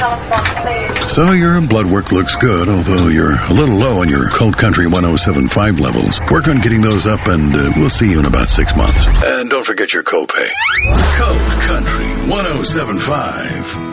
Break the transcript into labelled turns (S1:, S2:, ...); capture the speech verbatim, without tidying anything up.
S1: So your blood work looks good, although you're a little low on your Cold Country one oh seven point five levels. Work on getting those up, and uh, we'll see you in about six months. And don't forget your copay. Cold Country one oh seven point five.